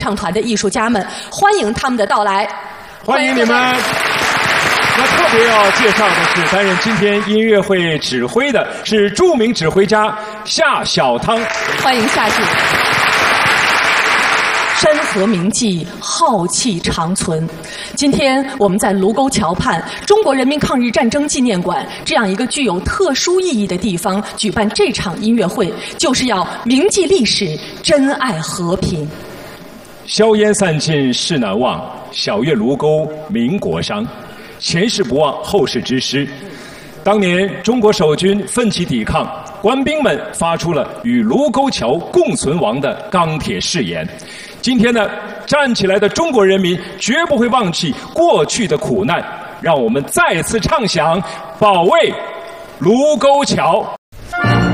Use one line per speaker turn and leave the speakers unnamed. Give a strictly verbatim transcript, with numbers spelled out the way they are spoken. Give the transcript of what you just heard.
唱团的艺术家们，欢迎他们的到来。
欢迎你们！那特别要介绍的是，担任今天音乐会指挥的是著名指挥家夏小汤。
欢迎夏姐。山河铭记，浩气长存。今天我们在卢沟桥畔中国人民抗日战争纪念馆这样一个具有特殊意义的地方举办这场音乐会，就是要铭记历史，珍爱和平。
硝烟散尽事难忘，晓月卢沟民国殇。前事不忘，后事之师。当年中国守军奋起抵抗，官兵们发出了与卢沟桥共存亡的钢铁誓言。今天呢，站起来的中国人民绝不会忘记过去的苦难，让我们再次唱响保卫卢沟桥。